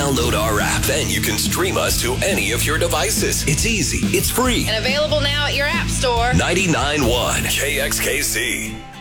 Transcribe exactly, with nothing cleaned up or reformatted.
Download our app, then you can stream us to any of your devices. It's easy, it's free. And available now at your app store. ninety-nine point one K X K C.